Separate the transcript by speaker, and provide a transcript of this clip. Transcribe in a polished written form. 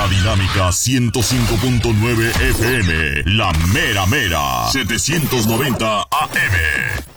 Speaker 1: Dinámica 105.9 FM, la mera mera, 790 AM.